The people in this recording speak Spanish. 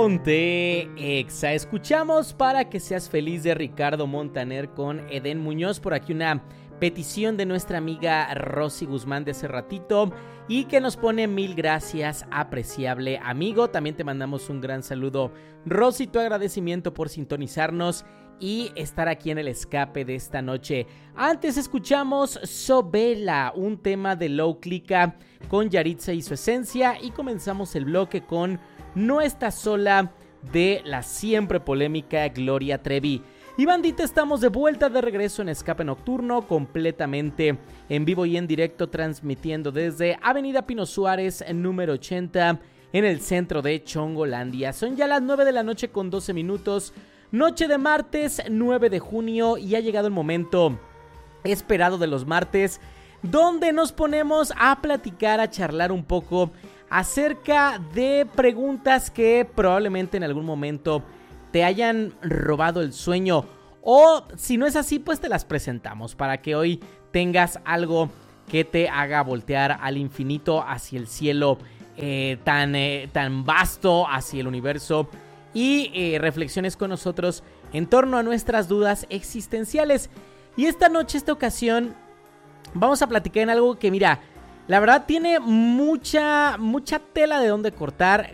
Ponte Exa. Escuchamos Para que seas feliz de Ricardo Montaner con Edén Muñoz. Por aquí una petición de nuestra amiga Rosy Guzmán de hace ratito y que nos pone mil gracias, apreciable amigo. También te mandamos un gran saludo, Rosy, tu agradecimiento por sintonizarnos y estar aquí en el escape de esta noche. Antes escuchamos Sobela, un tema de Low Clica con Yaritza y su esencia, y comenzamos el bloque con No estás sola de la siempre polémica Gloria Trevi. Y bandita, estamos de vuelta, de regreso en Escape Nocturno, completamente en vivo y en directo, transmitiendo desde Avenida Pino Suárez, número 80, en el centro de Chongolandia. Son ya las 9 de la noche con 12 minutos, noche de martes 9 de junio, y ha llegado el momento esperado de los martes, donde nos ponemos a platicar, a charlar un poco acerca de preguntas que probablemente en algún momento te hayan robado el sueño, o si no es así, pues te las presentamos para que hoy tengas algo que te haga voltear al infinito, hacia el cielo tan vasto, hacia el universo, y reflexiones con nosotros en torno a nuestras dudas existenciales. Y esta noche, esta ocasión, vamos a platicar en algo que, mira, la verdad tiene mucha tela de dónde cortar.